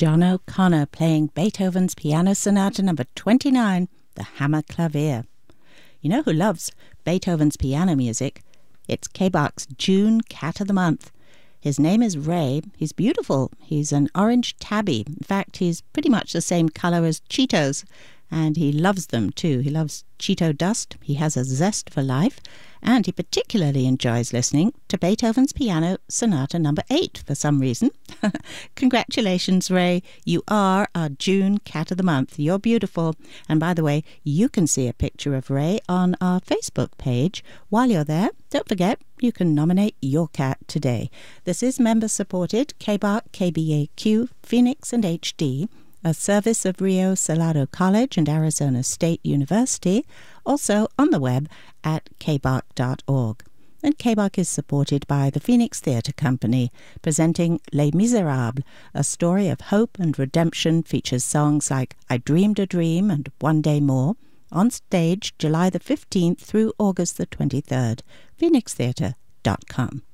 John O'Connor playing Beethoven's Piano Sonata No. 29, the Hammerklavier. You know who loves Beethoven's piano music? It's K-Bach's June Cat of the Month. His name is Ray. He's beautiful. He's an orange tabby. In fact, he's pretty much the same color as Cheetos, and he loves them too. He loves Cheeto dust. He has a zest for life, and he particularly enjoys listening to Beethoven's Piano Sonata No. 8 for some reason. Congratulations, Ray. You are our June Cat of the Month. You're beautiful. And by the way, you can see a picture of Ray on our Facebook page. While you're there, don't forget, you can nominate your cat today. This is member-supported K-Bach, KBAQ, Phoenix and HD, a service of Rio Salado College and Arizona State University, also on the web at kbach.org. And K-Bach is supported by the Phoenix Theatre Company, presenting Les Miserables, a story of hope and redemption, features songs like I Dreamed a Dream and One Day More, on stage July the 15th through August the 23rd, phoenixtheatre.com.